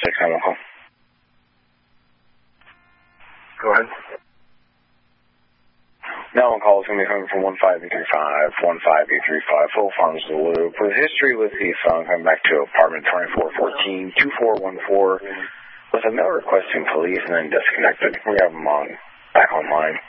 Next time I'll call. Go ahead. Now on call is going to be coming from 15835, 15835, full farms the loop. With history with the phone, coming back to apartment 2414, 2414, with a mail requesting police and then disconnected. We have them on, back online.